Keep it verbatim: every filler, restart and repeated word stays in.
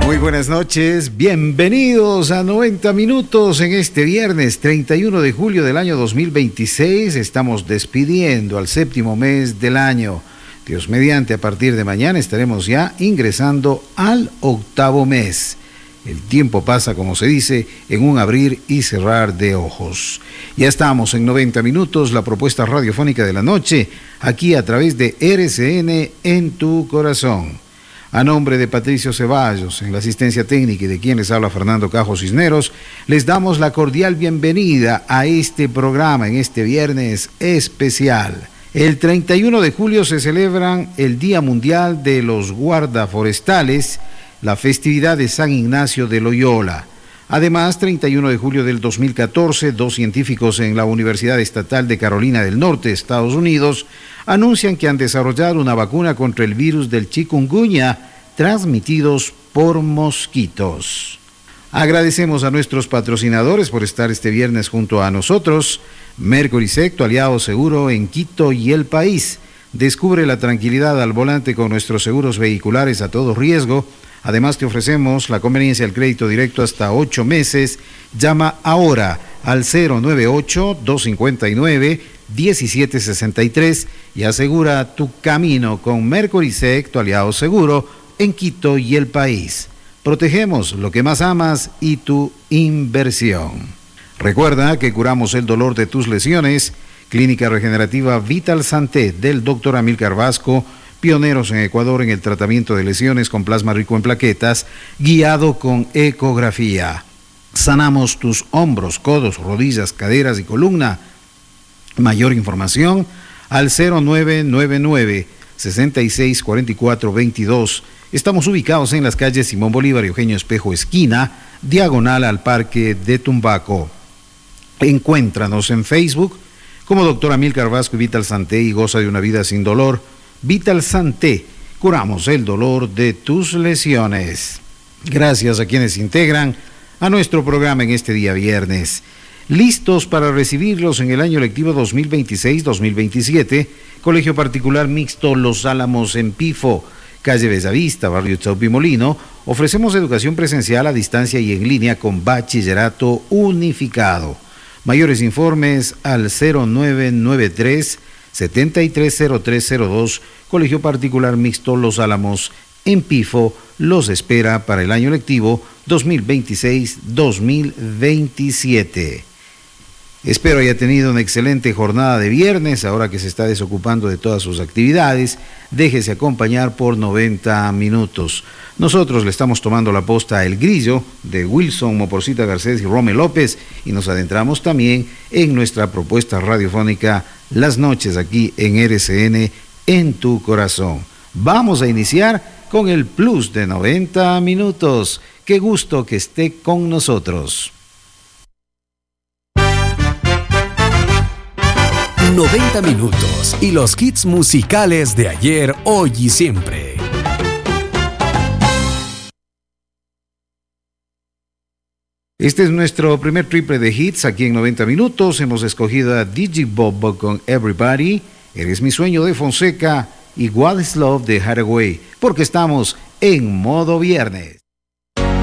Muy buenas noches, bienvenidos a noventa minutos en este viernes treinta y uno de julio del año dos mil veintiséis. Estamos despidiendo al séptimo mes del año. Dios mediante, a partir de mañana estaremos ya ingresando al octavo mes. El tiempo pasa, como se dice, en un abrir y cerrar de ojos. Ya estamos en noventa minutos, la propuesta radiofónica de la noche, aquí a través de R C N en tu corazón. A nombre de Patricio Ceballos, en la asistencia técnica y de quien les habla Fernando Cajo Cisneros, les damos la cordial bienvenida a este programa en este viernes especial. El treinta y uno de julio se celebran el Día Mundial de los Guardaforestales, la festividad de San Ignacio de Loyola. Además, treinta y uno de julio del dos mil catorce, dos científicos en la Universidad Estatal de Carolina del Norte, Estados Unidos, anuncian que han desarrollado una vacuna contra el virus del chikungunya transmitidos por mosquitos. Agradecemos a nuestros patrocinadores por estar este viernes junto a nosotros. Mercury Sec, tu aliado seguro en Quito y el país. Descubre la tranquilidad al volante con nuestros seguros vehiculares a todo riesgo. Además, te ofrecemos la conveniencia del crédito directo hasta ocho meses. Llama ahora al cero nueve ocho, dos cinco nueve, uno siete seis tres y asegura tu camino con Mercury Sec, tu aliado seguro en Quito y el país. Protegemos lo que más amas y tu inversión. Recuerda que curamos el dolor de tus lesiones. Clínica Regenerativa Vital Santé del doctor Amílcar Vasco, pioneros en Ecuador en el tratamiento de lesiones con plasma rico en plaquetas, guiado con ecografía. Sanamos tus hombros, codos, rodillas, caderas y columna. Mayor información al cero nueve nueve nueve, seis seis cuatro cuatro dos dos. Estamos ubicados en las calles Simón Bolívar y Eugenio Espejo esquina, diagonal al Parque de Tumbaco. Encuéntranos en Facebook como doctor Amílcar Vasco y Vital Santé y goza de una vida sin dolor. Vital Santé, curamos el dolor de tus lesiones. Gracias a quienes integran a nuestro programa en este día viernes. Listos para recibirlos en el año lectivo dos mil veintiséis dos mil veintisiete, Colegio Particular Mixto Los Álamos en Pifo, calle Bellavista, barrio Chaupimolino. Ofrecemos educación presencial a distancia y en línea con bachillerato unificado. Mayores informes al cero nueve nueve tres, siete tres cero tres cero dos, Colegio Particular Mixto Los Álamos en Pifo. Los espera para el año lectivo dos mil veintiséis dos mil veintisiete. Espero haya tenido una excelente jornada de viernes, ahora que se está desocupando de todas sus actividades. Déjese acompañar por noventa minutos. Nosotros le estamos tomando la posta a El Grillo, de Wilson Moporcita Garcés y Rome López, y nos adentramos también en nuestra propuesta radiofónica Las Noches, aquí en R C N, en tu corazón. Vamos a iniciar con el plus de noventa minutos. Qué gusto que esté con nosotros. noventa minutos y los hits musicales de ayer, hoy y siempre. Este es nuestro primer triple de hits aquí en noventa minutos. Hemos escogido a Digibob con Everybody, Eres mi sueño de Fonseca y What is Love de Hathaway, porque estamos en modo viernes.